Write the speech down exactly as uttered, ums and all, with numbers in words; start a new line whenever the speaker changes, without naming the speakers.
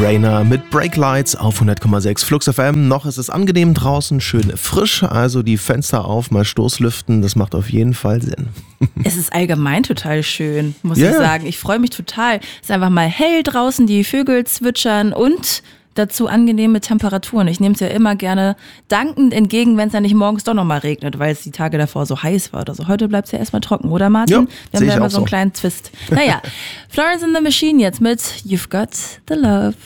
Rainer mit Brake Lights auf hundert Komma sechs Flux F M. Noch ist es angenehm draußen, schön frisch, also die Fenster auf, mal Stoßlüften, das macht auf jeden Fall Sinn.
Es ist allgemein total schön, muss
yeah.
ich sagen. Ich freue mich total. Es ist einfach mal hell draußen, die Vögel zwitschern und dazu angenehme Temperaturen. Ich nehme es ja immer gerne dankend entgegen, wenn es ja nicht morgens doch nochmal regnet, weil es die Tage davor so heiß war oder so. Heute bleibt es ja erstmal trocken, oder Martin?
Ja,
Wir haben ja immer
auch
so einen
so.
kleinen Twist. Naja, Florence and the Machine jetzt mit You've Got the Love.